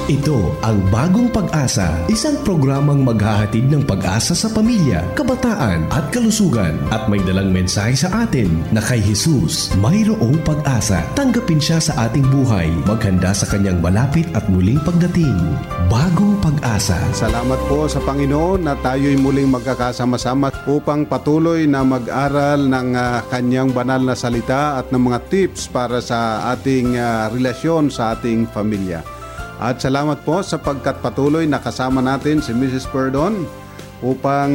Ito ang Bagong Pag-asa, isang programang maghahatid ng pag-asa sa pamilya, kabataan at kalusugan at may dalang mensahe sa atin na kay Jesus mayroong pag-asa. Tanggapin siya sa ating buhay, maghanda sa kanyang malapit at muling pagdating. Bagong Pag-asa. Salamat po sa Panginoon na tayo'y muling magkakasama-sama upang patuloy na mag-aral ng kanyang banal na salita at ng mga tips para sa ating relasyon sa ating pamilya. At salamat po sapagkat patuloy na kasama natin si Mrs. Perdon upang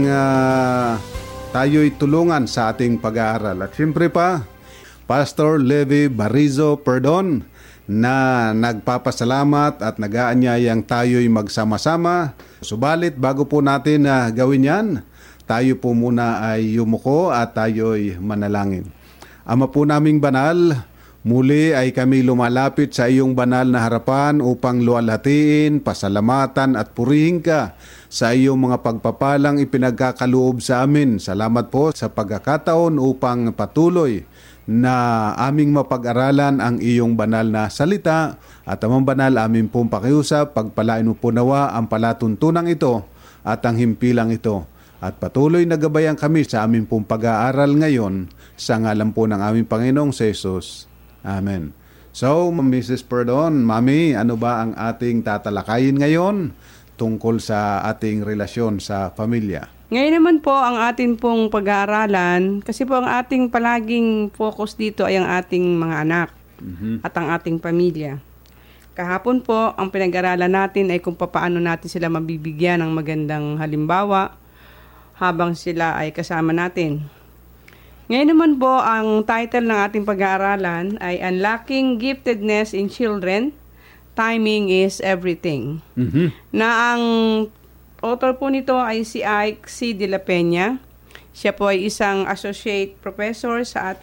tayo'y tulungan sa ating pag-aaral. At siyempre pa, Pastor Levi Barizo Perdon na nagpapasalamat at nag-aanyayang tayo'y magsama-sama. Subalit bago po natin gawin yan, tayo po muna ay yumuko at tayo'y manalangin. Ama po naming banal, muli ay kami lumalapit sa iyong banal na harapan upang luwalhatiin, pasalamatan at purihin ka sa iyong mga pagpapalang ipinagkakaloob sa amin. Salamat po sa pagkakataon upang patuloy na aming mapag-aralan ang iyong banal na salita at amang banal aming pong pakiusap, pagpalain mo po nawa ang palatuntunang ito at ang himpilang ito. At patuloy na gabayan kami sa aming pong pag-aaral ngayon sa ngalan po ng aming Panginoong Jesus. Amen. So, Mrs. Perdon, Mami, ano ba ang ating tatalakayin ngayon tungkol sa ating relasyon sa pamilya? Ngayon naman po ang ating pong pag-aaralan, kasi po ang ating palaging focus dito ay ang ating mga anak at ang ating pamilya. Kahapon po, ang pinag-aralan natin ay kung paano natin sila mabibigyan ng magandang halimbawa habang sila ay kasama natin. Ngayon naman po, ang title ng ating pag-aaralan ay Unlocking Giftedness in Children, Timing is Everything. Na ang author po nito ay si Ike C. de la Peña. Siya po ay isang associate professor sa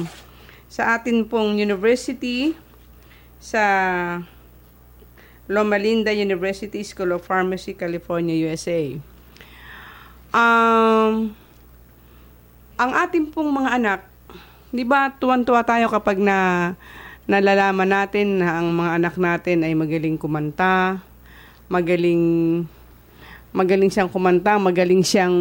atin pong university, sa Loma Linda University School of Pharmacy, California, USA. Ang ating pong mga anak, di ba tuwan-tuwa tayo kapag nalalaman natin na ang mga anak natin ay magaling kumanta, magaling siyang kumanta, magaling siyang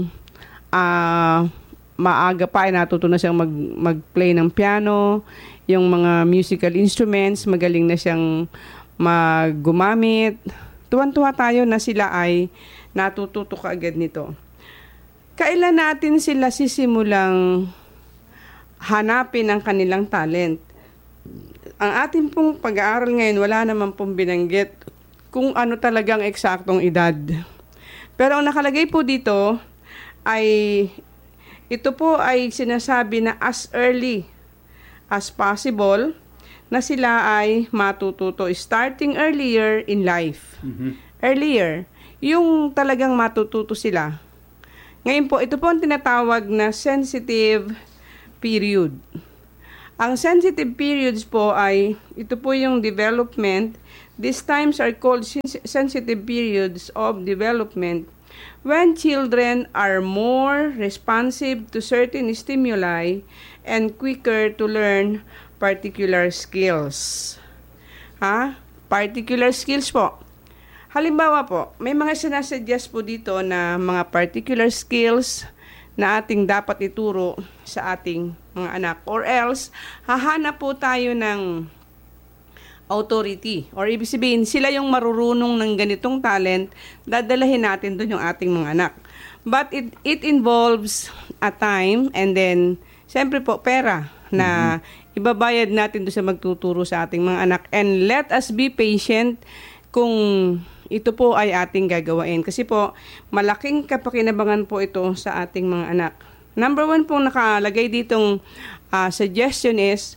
maaga pa ay natutunan siyang mag-play ng piano, yung mga musical instruments, magaling na siyang gumamit. Tuwan-tuwa tayo na sila ay natututo kaagad nito. Kailan natin sila sisimulang hanapin ang kanilang talent? Ang ating pong pag-aaral ngayon, wala naman pong binanggit kung ano talagang eksaktong edad. Pero ang nakalagay po dito ay, ito po ay sinasabi na as early as possible na sila ay matututo starting earlier in life. Earlier, yung talagang matututo sila. Ngayon po, ito po ang tinatawag na sensitive period. Ang sensitive periods po ay, ito po yung development. These times are called sensitive periods of development when children are more responsive to certain stimuli and quicker to learn particular skills. Particular skills po. Halimbawa po, may mga sinasuggest po dito na mga particular skills na ating dapat ituro sa ating mga anak. Or else, hahanap po tayo ng authority. Or ibig sabihin, sila yung marurunong ng ganitong talent, dadalahin natin doon yung ating mga anak. But it involves a time and then, siyempre po, pera na ibabayad natin doon sa magtuturo sa ating mga anak. And let us be patient kung ito po ay ating gagawain. Kasi po, malaking kapakinabangan po ito sa ating mga anak. Number 1 pong nakalagay ditong suggestion is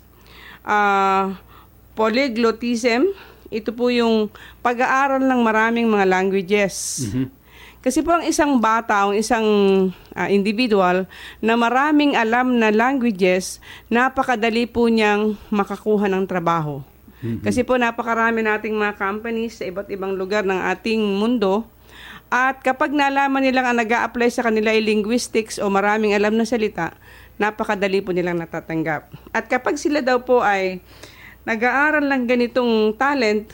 polyglottism. Ito po yung pag-aaral ng maraming mga languages. Kasi po ang isang bata, ang isang individual na maraming alam na languages, napakadali po niyang makakuha ng trabaho. Kasi po napakarami nating mga companies sa iba't ibang lugar ng ating mundo. At kapag nalaman nilang ang nag-a-apply sa kanila ay linguistics o maraming alam na salita, napakadali po nilang natatanggap. At kapag sila daw po ay nag-aaral ng ganitong talent,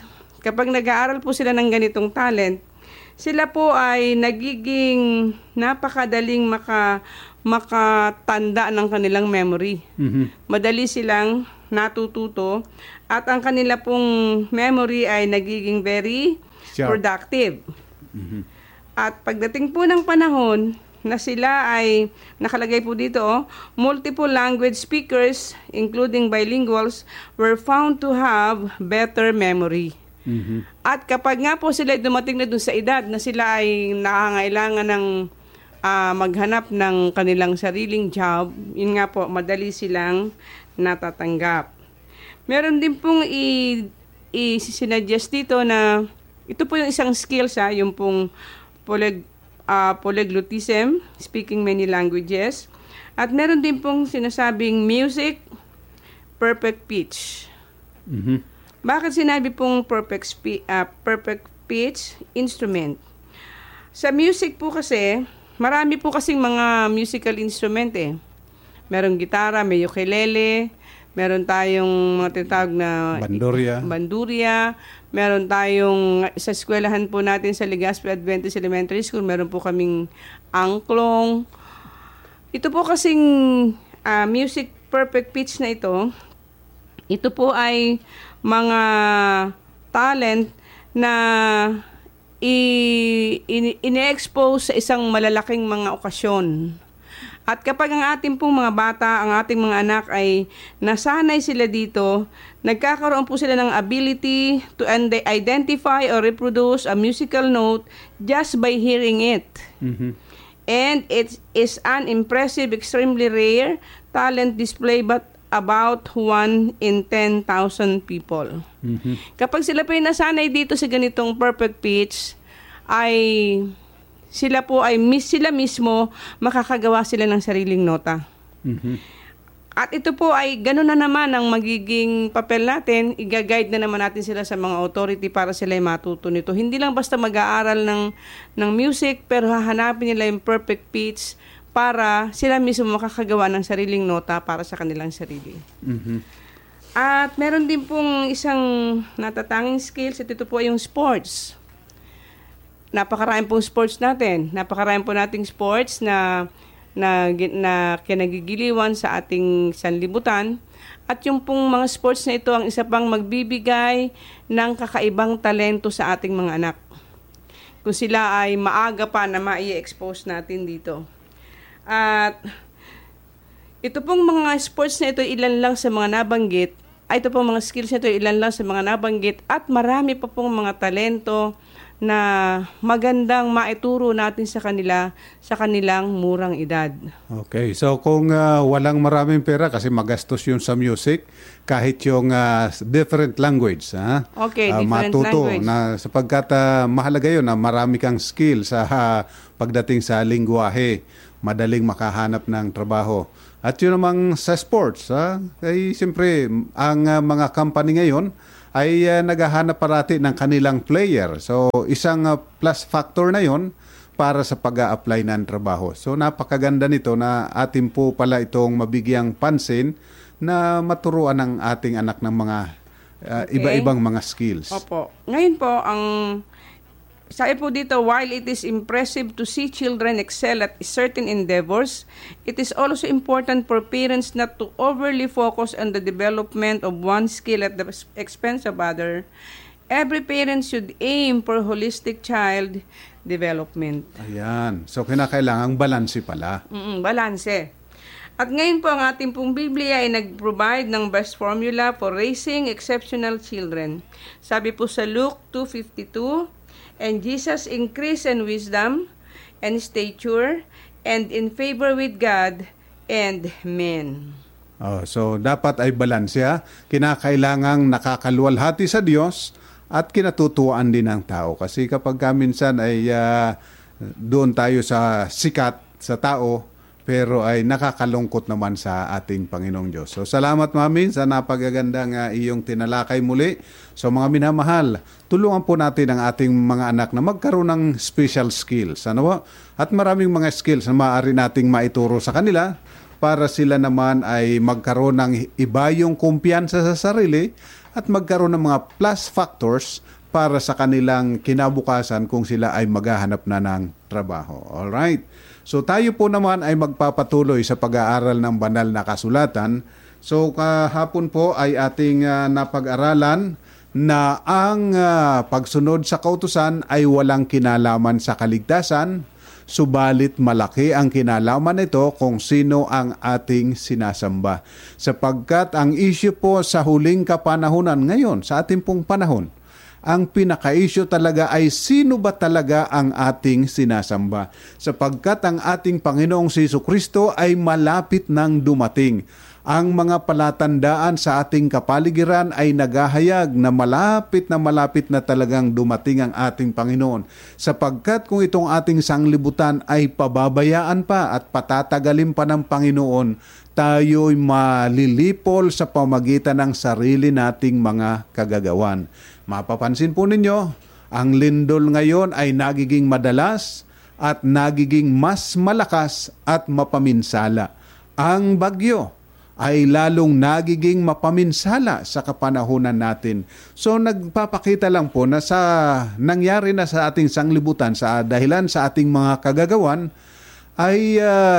kapag nag-aaral po sila ng ganitong talent, sila po ay nagiging napakadaling makatanda ng kanilang memory. Madali silang natututo at ang kanila pong memory ay nagiging very Sharp. productive. At pagdating po ng panahon na sila ay nakalagay po dito, multiple language speakers, including bilinguals, were found to have better memory. At kapag nga po sila dumating na dun sa edad na sila ay nakangailangan ng maghanap ng kanilang sariling job, yun nga po, madali silang natatanggap. Meron din pong i-suggest dito na ito po yung isang skills, yung pong polyglotism, speaking many languages. At meron din pong sinasabing music, perfect pitch. Bakit sinabi pong perfect pitch instrument? Sa music po kasi, marami po kasing mga musical instrument Merong gitara, may ukulele, meron tayong mga tinatawag na bandurya, meron tayong sa eskwelahan po natin sa Legazpi Adventist Elementary School, meron po kaming angklong. Ito po kasing music perfect pitch na ito po ay mga talent na ine-expose sa isang malalaking mga okasyon. At kapag ang ating pong mga bata, ang ating mga anak ay nasanay sila dito, nagkakaroon po sila ng ability to identify or reproduce a musical note just by hearing it. And it is an impressive, extremely rare talent display but about 1 in 10,000 people. Kapag sila po ay nasanay dito sa ganitong perfect pitch, ay sila mismo makakagawa sila ng sariling nota. At ito po ay gano'n na naman ang magiging papel natin, i-guide na naman natin sila sa mga authority para sila ay matuto nito. Hindi lang basta mag-aaral ng music, pero hahanapin nila yung perfect pitch para sila mismo makakagawa ng sariling nota para sa kanilang sarili. At meron din pong isang natatanging skills, ito po ay yung sports. Napakarami pong sports natin. Napakarami po nating sports na kinagigiliwan sa ating sanlibutan. At yung pong mga sports na ito ang isa pang magbibigay ng kakaibang talento sa ating mga anak. Kung sila ay maaga pa na ma-expose natin dito. At ito pong mga sports na ito, ilan lang sa mga nabanggit. Ito pong mga skills na ito, ilan lang sa mga nabanggit. At marami pa pong mga talento na magandang maituro natin sa kanila sa kanilang murang edad. Okay. So kung walang maraming pera kasi magastos yun sa music, kahit yung different language, different matuto language. Na sapagkat mahalaga yun na marami kang skill sa pagdating sa lingwahe, madaling makahanap ng trabaho. At yun namang sa sports, ay siyempre ang mga company ngayon ay naghahanap parati ng kanilang player. So, isang plus factor na yon para sa pag-a-apply ng trabaho. So, napakaganda nito na atin po pala itong mabigyang pansin na maturuan ng ating anak ng mga iba-ibang mga skills. Opo. Ngayon po, sabi po dito, while it is impressive to see children excel at certain endeavors, it is also important for parents not to overly focus on the development of one skill at the expense of other. Every parent should aim for holistic child development. Ayan. So, kinakailangang balanse pala. Balanse. At ngayon po, ang ating pong Biblia ay nag-provide ng best formula for raising exceptional children. Sabi po sa Luke 2:52, and Jesus increased in wisdom and stature and in favor with God and men. So, dapat ay balanse. Kinakailangang nakakaluwalhati sa Diyos at kinatutuwaan din ng tao. Kasi kapag minsan ay doon tayo sa sikat sa tao, pero ay nakakalungkot naman sa ating Panginoong Diyos. So, salamat Mami sa napagagandang iyong tinalakay muli. So, mga minamahal, tulungan po natin ang ating mga anak na magkaroon ng special skills. At maraming mga skills na maaari nating maituro sa kanila para sila naman ay magkaroon ng iba yung kumpiyansa sa sarili at magkaroon ng mga plus factors para sa kanilang kinabukasan kung sila ay maghahanap na ng trabaho. Alright? So tayo po naman ay magpapatuloy sa pag-aaral ng banal na kasulatan. So kahapon po ay ating napag-aralan na ang pagsunod sa kautusan ay walang kinalaman sa kaligtasan, subalit malaki ang kinalaman nito kung sino ang ating sinasamba. Sapagkat ang issue po sa huling kapanahunan ngayon, sa ating pong panahon, ang pinaka-issue talaga ay sino ba talaga ang ating sinasamba. Sapagkat ang ating Panginoong Jesucristo ay malapit nang dumating. Ang mga palatandaan sa ating kapaligiran ay naghahayag na malapit na talagang dumating ang ating Panginoon. Sapagkat kung itong ating sanglibutan ay pababayaan pa at patatagalin pa ng Panginoon, tayo'y malilipol sa pamagitan ng sarili nating mga kagagawan. Mapapansin po ninyo, ang lindol ngayon ay nagiging madalas at nagiging mas malakas at mapaminsala. Ang bagyo ay lalong nagiging mapaminsala sa kapanahunan natin. So nagpapakita lang po na sa nangyari na sa ating sanglibutan sa dahilan sa ating mga kagagawan ay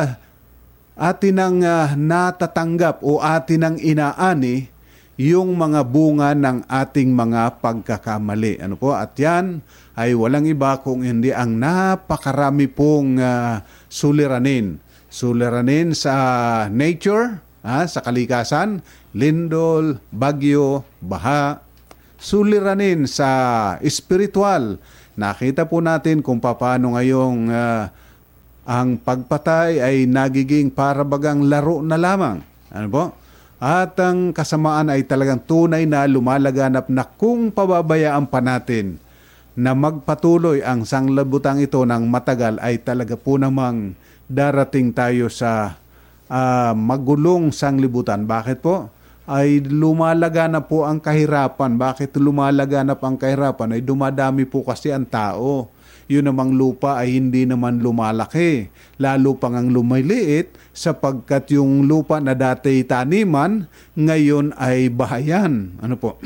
atin ang natatanggap o atin ang inaani yung mga bunga ng ating mga pagkakamali. Ano po? At yan ay walang iba kung hindi ang napakarami pong suliranin. Suliranin sa nature, sa kalikasan, lindol, bagyo, baha, suliranin sa espiritual. Nakita po natin kung paano ngayong ang pagpatay ay nagiging parabagang laro na lamang. Ano po? At ang kasamaan ay talagang tunay na lumalaganap na kung pababayaan pa natin na magpatuloy ang sanglibutang ito ng matagal ay talaga po namang darating tayo sa magulong sanglibutan. Bakit po? Ay lumalaganap po ang kahirapan. Bakit lumalaganap ang kahirapan? Ay dumadami po kasi ang tao. Yun namang lupa ay hindi naman lumalaki. Lalo pang ang lumiliit sapagkat yung lupa na dati taniman, ngayon ay bahayan. Ano po?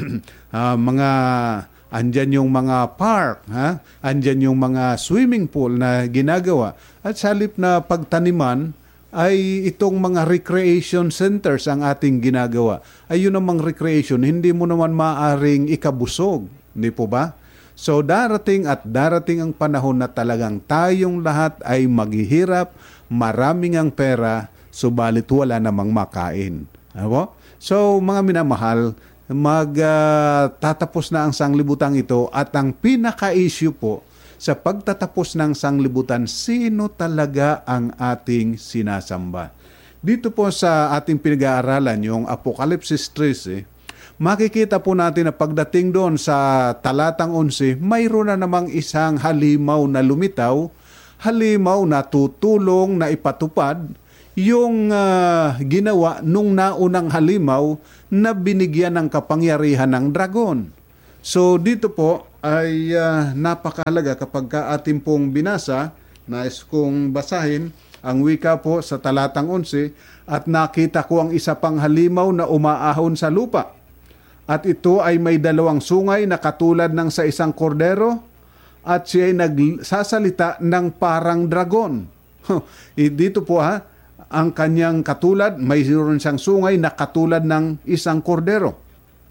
Andyan yung mga park, andyan yung mga swimming pool na ginagawa. At sa halip na pagtaniman, ay itong mga recreation centers ang ating ginagawa. Ay yun namang recreation, hindi mo naman maaring ikabusog. Hindi po ba? So darating ang panahon na talagang tayong lahat ay maghihirap, maraming ang pera, subalit wala namang makain. Ano? So mga minamahal, tatapos na ang sanglibutang ito at ang pinaka-issue po sa pagtatapos ng sanglibutan, sino talaga ang ating sinasamba? Dito po sa ating pinag-aaralan, yung Apokalipsis 13, makikita po natin na pagdating doon sa talatang 11, mayroon na namang isang halimaw na lumitaw, halimaw na tutulong na ipatupad yung ginawa nung naunang halimaw na binigyan ng kapangyarihan ng dragon. So dito po ay napakahalaga kapag ating pong binasa, nais kong basahin ang wika po sa talatang 11, at nakita ko ang isa pang halimaw na umaahon sa lupa. At ito ay may dalawang sungay na katulad ng sa isang kordero, at siya ay nagsasalita ng parang dragon. Dito po ang kanyang katulad, mayroon siyang sungay na katulad ng isang kordero.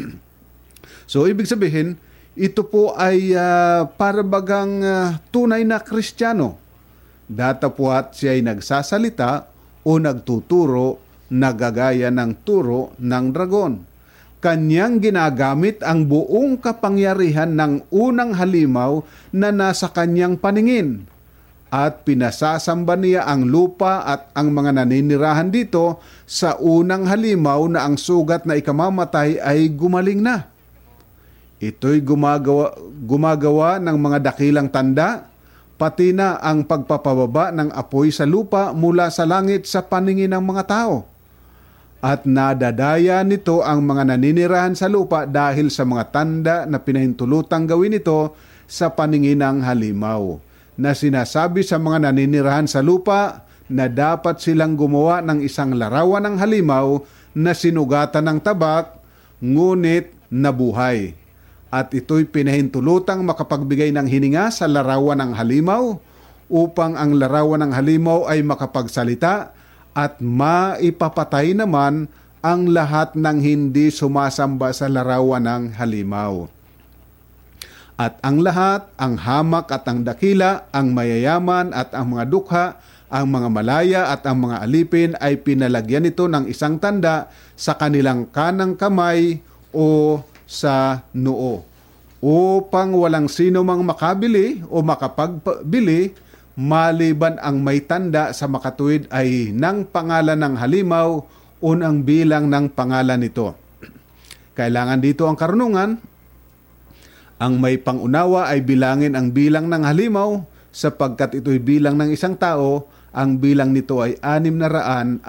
So, ibig sabihin, ito po ay parabagang tunay na Kristiyano. Datapwat siya ay nagsasalita o nagtuturo na gagaya ng turo ng dragon. Kanyang ginagamit ang buong kapangyarihan ng unang halimaw na nasa kanyang paningin. At pinasasamba niya ang lupa at ang mga naninirahan dito sa unang halimaw na ang sugat na ikamamatay ay gumaling na. Ito'y gumagawa ng mga dakilang tanda, pati na ang pagpapababa ng apoy sa lupa mula sa langit sa paningin ng mga tao. At nadadaya nito ang mga naninirahan sa lupa dahil sa mga tanda na pinahintulutang gawin ito sa paningin ng halimaw, na sinasabi sa mga naninirahan sa lupa na dapat silang gumawa ng isang larawan ng halimaw na sinugatan ng tabak, ngunit nabuhay. at ito'y pinahintulutang makapagbigay ng hininga sa larawan ng halimaw upang ang larawan ng halimaw ay makapagsalita at maipapatay naman ang lahat ng hindi sumasamba sa larawan ng halimaw. At ang lahat, ang hamak at ang dakila, ang mayayaman at ang mga dukha, ang mga malaya at ang mga alipin ay pinalagyan nito ng isang tanda sa kanilang kanang kamay o sa noo, upang walang sino mang makabili o makapagbili maliban ang may tanda sa makatuwid ay ng pangalan ng halimaw o ang bilang ng pangalan nito. Kailangan dito ang karunungan. Ang may pangunawa ay bilangin ang bilang ng halimaw sapagkat ito'y bilang ng isang tao, ang bilang nito ay 666.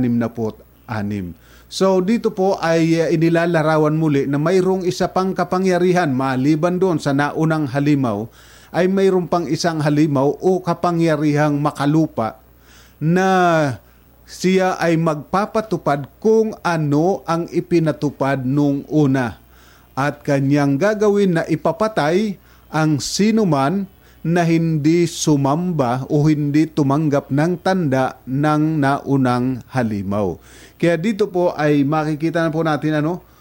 So dito po ay inilalarawan muli na mayroong isa pang kapangyarihan maliban doon sa naunang halimaw, ay mayroong pang isang halimaw o kapangyarihang makalupa na siya ay magpapatupad kung ano ang ipinatupad nung una. At kanyang gagawin na ipapatay ang sinuman na hindi sumamba o hindi tumanggap ng tanda ng naunang halimaw. Kaya dito po ay makikita na po natin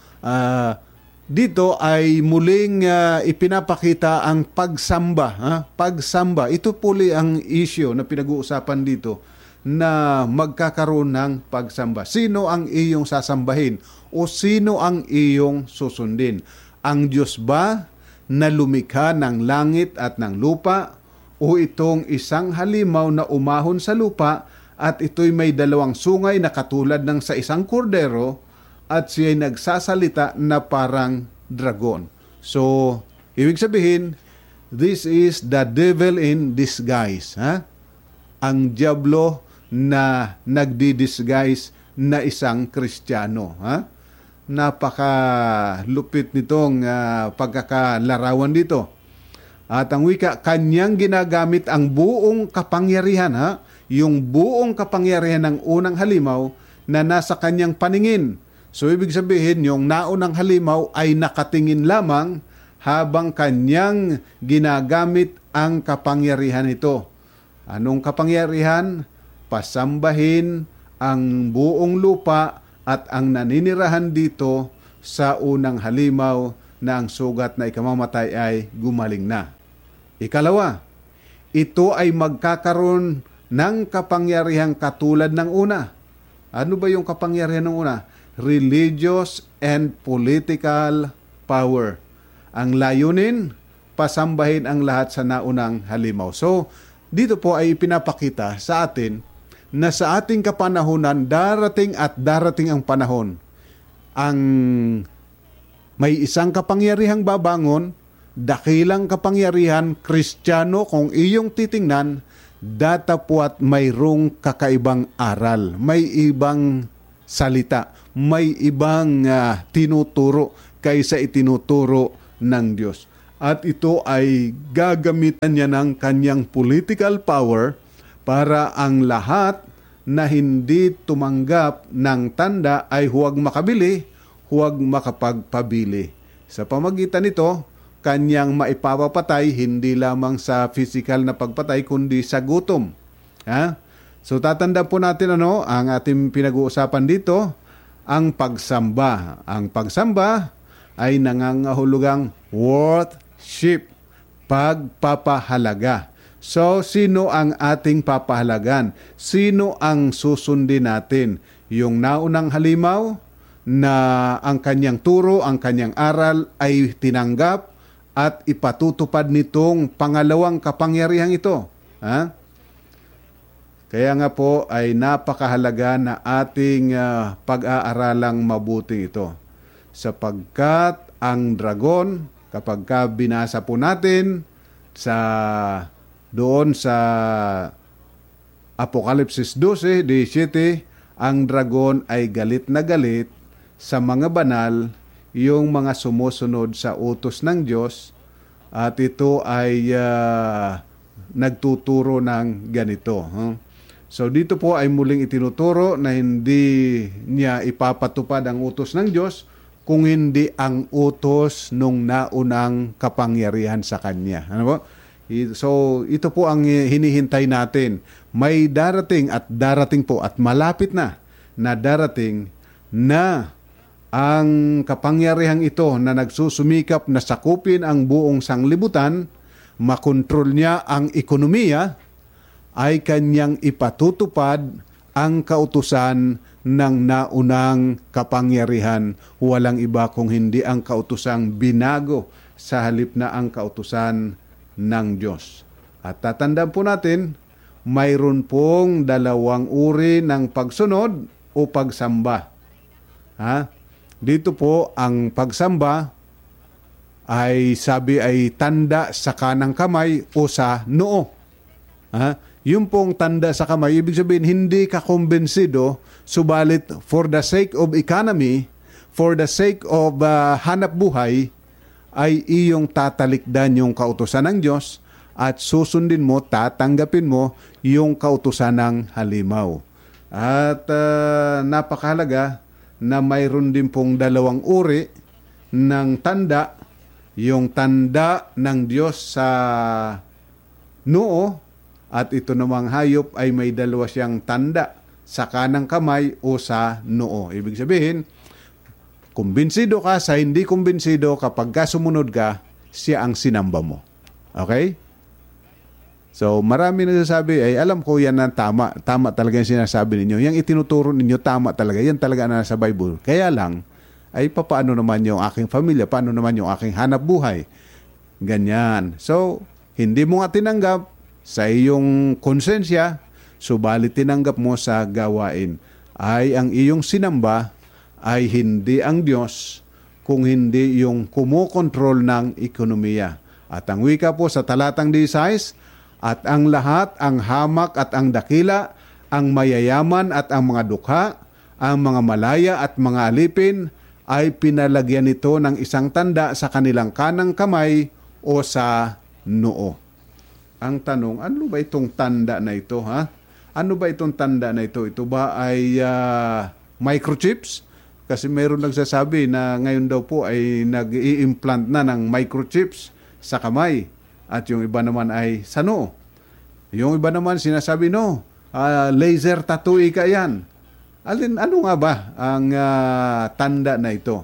dito ay muling ipinapakita ang pagsamba. Pagsamba, ito po ang issue na pinag-uusapan dito na magkakaroon ng pagsamba. Sino ang iyong sasambahin o sino ang iyong susundin? Ang Diyos ba na lumikha ng langit at ng lupa o itong isang halimaw na umahon sa lupa at ito'y may dalawang sungay na katulad ng sa isang kordero at siya'y nagsasalita na parang dragon? So, ibig sabihin, this is the devil in disguise. Ang diablo na nagdi-disguise na isang Kristiyano. Napakalupit nitong pagkakalarawan dito. At ang wika, kanyang ginagamit ang buong kapangyarihan, yung buong kapangyarihan ng unang halimaw na nasa kanyang paningin. So ibig sabihin, yung naunang halimaw ay nakatingin lamang habang kanyang ginagamit ang kapangyarihan ito. Anong kapangyarihan? Pasambahin ang buong lupa at ang naninirahan dito sa unang halimaw na ang sugat na ikamamatay ay gumaling na. Ikalawa, ito ay magkakaroon ng kapangyarihang katulad ng una. Ano ba yung kapangyarihan ng una? Religious and political power. Ang layunin, pasambahin ang lahat sa naunang halimaw. So, dito po ay ipinapakita sa atin na sa ating kapanahunan, darating ang panahon. Ang may isang kapangyarihang babangon, dakilang kapangyarihan, Kristiyano, kung iyong titingnan, datapwat mayroong kakaibang aral, may ibang salita, may ibang tinuturo kaysa itinuturo ng Diyos. At ito ay gagamitan niya ng kanyang political power para ang lahat na hindi tumanggap ng tanda ay huwag makabili, huwag makapagpabili. Sa pamagitan nito, kanyang maipapatay hindi lamang sa physical na pagpatay kundi sa gutom. So tatanda po natin ang ating pinag-uusapan dito, ang pagsamba. Ang pagsamba ay nangangahulugang worship, pagpapahalaga. So, sino ang ating papahalagan? Sino ang susundin natin? Yung naunang halimaw na ang kanyang turo, ang kanyang aral ay tinanggap at ipatutupad nitong pangalawang kapangyarihang ito. Kaya nga po ay napakahalaga na ating pag-aaralang mabuti ito. Sapagkat ang dragon, kapag binasa po natin doon sa Apokalipsis 12:17, ang dragon ay galit na galit sa mga banal, yung mga sumusunod sa utos ng Diyos, at ito ay nagtuturo ng ganito. So dito po ay muling itinuturo na hindi niya ipapatupad ang utos ng Diyos, kung hindi ang utos nung naunang kapangyarihan sa kanya. Ano po? So, ito po ang hinihintay natin. May darating po at malapit na darating na ang kapangyarihang ito na nagsusumikap na sakupin ang buong sanglibutan, makontrol niya ang ekonomiya, ay kanyang ipatutupad ang kautusan ng naunang kapangyarihan. Walang iba kung hindi ang kautusang binago sa halip na ang kautusan ng Diyos. At tatandaan po natin, mayroon pong dalawang uri ng pagsunod o pagsamba. Dito po ang pagsamba ay sabi ay tanda sa kanang kamay o sa noo. Yung pong tanda sa kamay, ibig sabihin hindi ka kumbensido, subalit for the sake of economy, for the sake of hanap buhay, ay iyong tatalikdan yung kautusan ng Diyos at susundin mo, tatanggapin mo yung kautusan ng halimaw. At napakahalaga na mayroon din pong dalawang uri ng tanda, yung tanda ng Diyos sa noo, at ito namang hayop ay may dalawa siyang tanda sa kanang kamay o sa noo. Ibig sabihin, kumbinsido ka sa hindi kumbinsido, kapag sumunod ka, siya ang sinamba mo. Okay? So, marami nagsasabi, ay alam ko yan na tama. Tama talaga yung sinasabi ninyo. Yung itinuturo ninyo, tama talaga. Yan talaga na nasa Bible. Kaya lang, ay paano naman yung aking pamilya? Paano naman yung aking hanap buhay? Ganyan. So, hindi mo nga tinanggap sa iyong konsensya, subalit tinanggap mo sa gawain. Ay ang iyong sinamba ay hindi ang Diyos, kung hindi yung kumukontrol ng ekonomiya. At ang wika po sa talatang 16, at ang lahat, ang hamak at ang dakila, ang mayayaman at ang mga dukha, ang mga malaya at mga alipin, ay pinalagyan nito ng isang tanda sa kanilang kanang kamay o sa noo. Ang tanong, ano ba itong tanda na ito? Ano ba itong tanda na ito? Ito ba ay microchips? Kasi mayroon nagsasabi na ngayon daw po ay nag-i-implant na ng microchips sa kamay. At yung iba naman ay sa noo. Yung iba naman sinasabi, laser tattoo ika yan. Ano nga ba ang tanda na ito?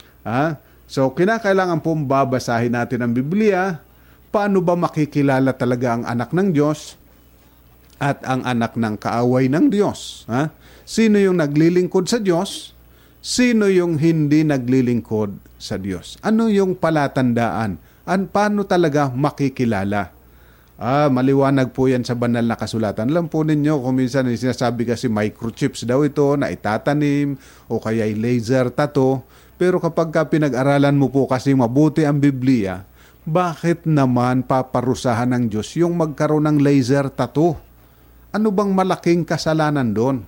So, kinakailangan pong babasahin natin ang Biblia. Paano ba makikilala talaga ang anak ng Diyos at ang anak ng kaaway ng Diyos? Sino yung naglilingkod sa Diyos? Sino yung hindi naglilingkod sa Diyos? Ano yung palatandaan? Paano talaga makikilala? Maliwanag po yan sa banal na kasulatan. Alam po ninyo, kung minsan sinasabi kasi microchips daw ito na itatanim o kaya laser tattoo. Pero kapag pinag-aralan mo po kasi mabuti ang Biblia, bakit naman paparusahan ng Diyos yung magkaroon ng laser tattoo? Ano bang malaking kasalanan doon?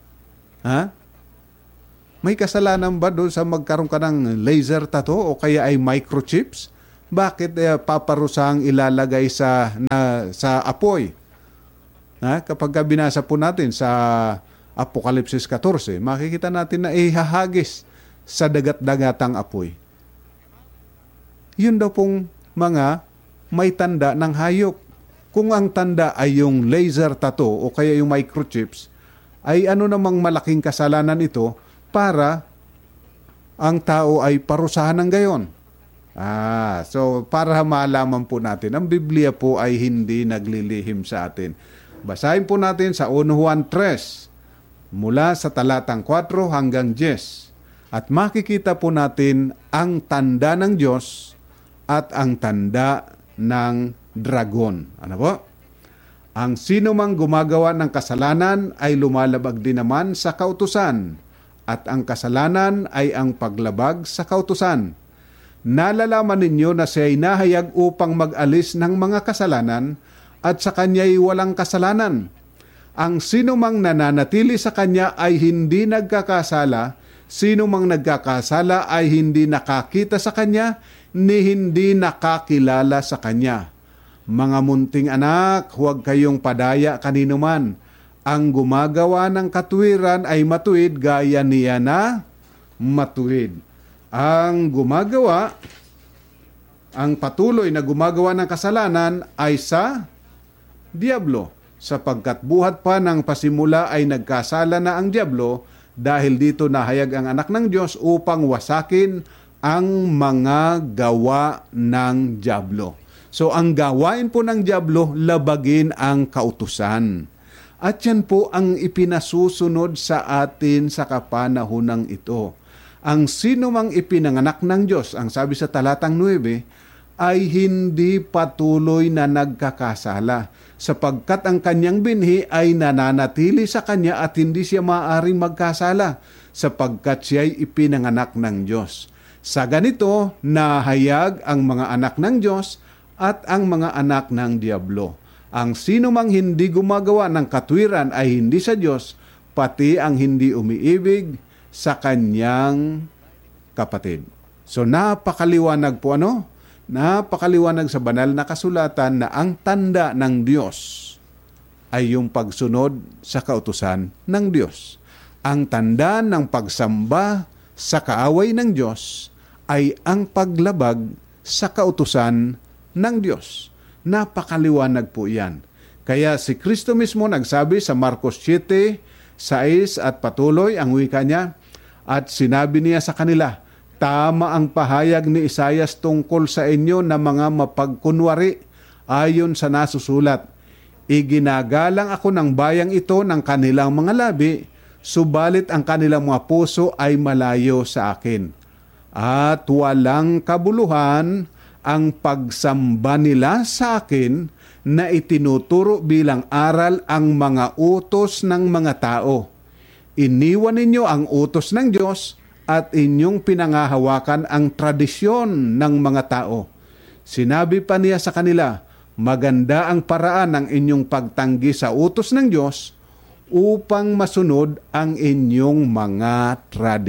May kasalanan ba doon sa magkaroon ka ng laser tattoo o kaya ay microchips? Bakit paparusahang ilalagay sa apoy? Kapag binasa po natin sa Apokalipsis 14, makikita natin na ihahagis sa dagat-dagatang apoy. Yun daw pong mga may tanda ng hayop. Kung ang tanda ay yung laser tattoo o kaya yung microchips, ay ano namang malaking kasalanan ito para ang tao ay parusahan ng gayon. So para malaman po natin, ang Biblia po ay hindi naglilihim sa atin. Basahin po natin sa 1 Juan 3, mula sa talatang 4 hanggang 10. At makikita po natin ang tanda ng Diyos at ang tanda ng dragon. Ano po? Ang sino mang gumagawa ng kasalanan ay lumalabag din naman sa kautusan, at ang kasalanan ay ang paglabag sa kautusan. Nalalaman ninyo na siya ay nahayag upang mag-alis ng mga kasalanan, at sa kanya'y walang kasalanan. Ang sino mang nananatili sa kanya ay hindi nagkakasala, sino mang nagkakasala ay hindi nakakita sa kanya, ni hindi nakakilala sa kanya. Mga munting anak, huwag kayong padaya kanino man. Ang gumagawa ng katuwiran ay matuwid gaya niya na matuwid. Ang patuloy na gumagawa ng kasalanan ay sa Diablo, sapagkat buhat pa ng pasimula ay nagkasala na ang Diablo, dahil dito nahayag ang anak ng Diyos upang wasakin ang mga gawa ng Diablo. So ang gawain po ng Diablo, labagin ang kautusan. At yan po ang ipinasusunod sa atin sa kapanahonang ito. Ang sino mang ipinanganak ng Diyos, ang sabi sa talatang 9, ay hindi patuloy na nagkakasala, sapagkat ang kanyang binhi ay nananatili sa kanya at hindi siya maaaring magkasala, sapagkat siya'y ipinanganak ng Diyos. Sa ganito, nahayag ang mga anak ng Diyos at ang mga anak ng Diablo. Ang sino mang hindi gumagawa ng katwiran ay hindi sa Diyos, pati ang hindi umiibig sa kanyang kapatid. So napakaliwanag po napakaliwanag sa banal na kasulatan na ang tanda ng Diyos ay yung pagsunod sa kautusan ng Diyos. Ang tanda ng pagsamba sa kaaway ng Diyos ay ang paglabag sa kautusan ng Diyos. Napakaliwanag po yan. Kaya si Kristo mismo nagsabi sa Marcos 7:6 at patuloy ang wika niya, at sinabi niya sa kanila, tama ang pahayag ni Isaias tungkol sa inyo na mga mapagkunwari ayon sa nasusulat. Iginagalang ako ng bayang ito ng kanilang mga labi, subalit ang kanilang mga puso ay malayo sa akin. At walang kabuluhan ang pagsamba nila sa akin na itinuturo bilang aral ang mga utos ng mga tao. Iniwan ninyo ang utos ng Diyos at inyong pinangahawakan ang tradisyon ng mga tao. Sinabi pa niya sa kanila, maganda ang paraan ng inyong pagtanggi sa utos ng Diyos upang masunod ang inyong mga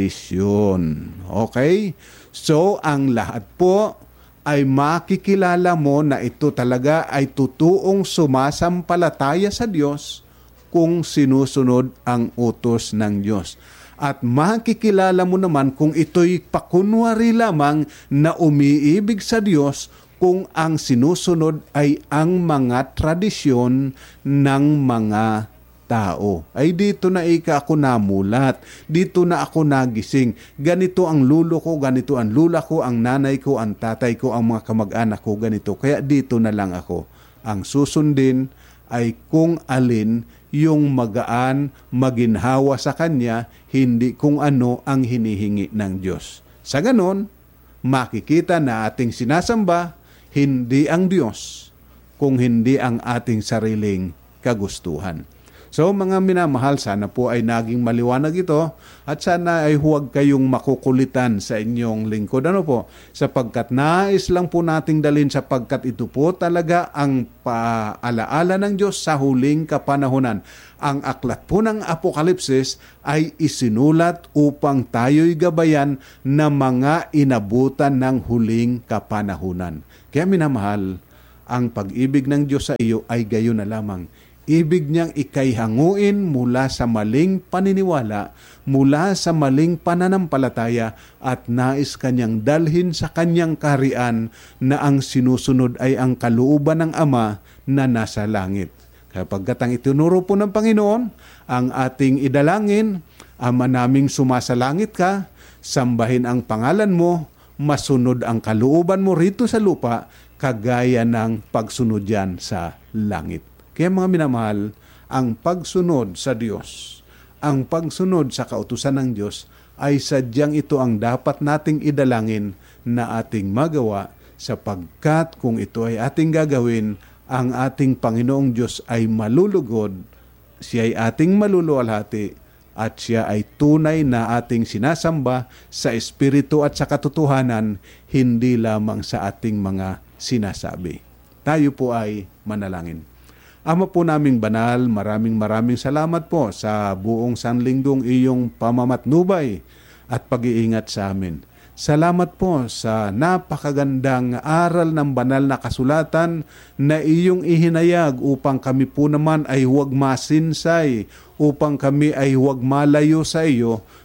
tradisyon. Okay? So, ang lahat po ay makikilala mo na ito talaga ay totoong sumasampalataya sa Diyos kung sinusunod ang utos ng Diyos. At makikilala mo naman kung ito'y pakunwari lamang na umiibig sa Diyos kung ang sinusunod ay ang mga tradisyon ng mga tao. Ay dito na ako namulat, dito na ako nagising, ganito ang lulo ko, ganito ang lula ko, ang nanay ko, ang tatay ko, ang mga kamag-anak ko, ganito. Kaya dito na lang ako. Ang susundin ay kung alin yung magaan, maginhawa sa Kanya, hindi kung ano ang hinihingi ng Diyos. Sa ganon, makikita na ating sinasamba, hindi ang Diyos, kung hindi ang ating sariling kagustuhan. So mga minamahal, sana po ay naging maliwanag ito at sana ay huwag kayong makukulitan sa inyong lingkod. Ano po? Sapagkat nais lang po nating dalhin sapagkat ito po talaga ang paalaala ng Diyos sa huling kapanahunan. Ang aklat po ng Apokalipsis ay isinulat upang tayo'y gabayan na mga inabutan ng huling kapanahunan. Kaya minamahal, ang pag-ibig ng Diyos sa iyo ay gayon na lamang. Ibig niyang ikayhanguin mula sa maling paniniwala, mula sa maling pananampalataya at nais kanyang dalhin sa kanyang kaharian na ang sinusunod ay ang kalooban ng Ama na nasa langit. Kaya pagkat ang itinuro po ng Panginoon, ang ating idalangin, Ama naming sumasalangit ka, sambahin ang pangalan mo, masunod ang kalooban mo rito sa lupa, kagaya ng pagsunod yan sa langit. Kaya mga minamahal, ang pagsunod sa Diyos, ang pagsunod sa kautusan ng Diyos, ay sadyang ito ang dapat nating idalangin na ating magawa sapagkat kung ito ay ating gagawin, ang ating Panginoong Diyos ay malulugod, siya ay ating maluluwalhati, at siya ay tunay na ating sinasamba sa Espiritu at sa katotohanan, hindi lamang sa ating mga sinasabi. Tayo po ay manalangin. Ama po naming banal, maraming salamat po sa buong sanlinggong iyong pamamatnubay at pag-iingat sa amin. Salamat po sa napakagandang aral ng banal na kasulatan na iyong ihinayag upang kami po naman ay huwag masinsay, upang kami ay huwag malayo sa iyo,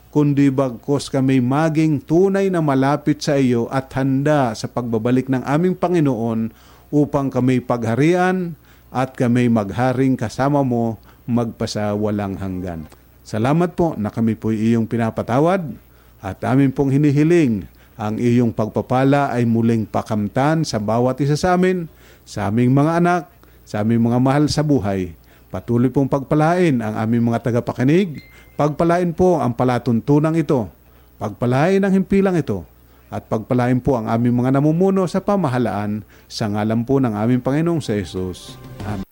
kundi bagkos kami maging tunay na malapit sa iyo at handa sa pagbabalik ng aming Panginoon upang kami pagharian at kami magharing kasama mo magpasawalang hanggan. Salamat po na kami po iyong pinapatawad at amin pong hinihiling ang iyong pagpapala ay muling pakamtan sa bawat isa sa amin, sa aming mga anak, sa aming mga mahal sa buhay. Patuloy pong pagpalain ang aming mga tagapakinig. Pagpalain po ang palatuntunang ito. Pagpalain ang himpilang ito. At pagpalain po ang aming mga namumuno sa pamahalaan sa ngalan po ng aming Panginoong sa Jesus. Amen.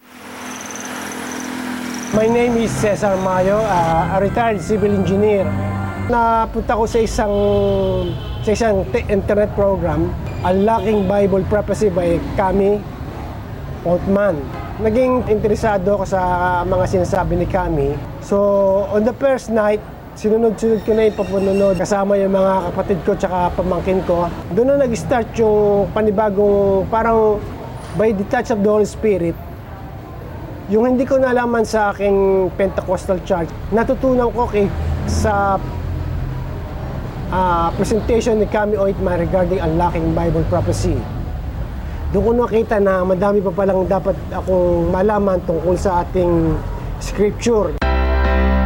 My name is Cesar Mayo, a retired civil engineer. Napunta ko sa isang internet program, Unlocking Bible Prophecy by Kami Altman. Naging interesado ako sa mga sinasabi ni Kami. So, on the first night, sinunod-sunod ko na yung papununod kasama yung mga kapatid ko tsaka pamangkin ko. Doon na nag-start yung panibagong, parang by the touch of the Holy Spirit, yung hindi ko nalaman sa aking Pentecostal church, natutunan ko sa presentation ni Kami Oitman regarding Unlocking Bible Prophecy. Doon ko nakita na madami pa palang dapat akong malaman tungkol sa ating scripture.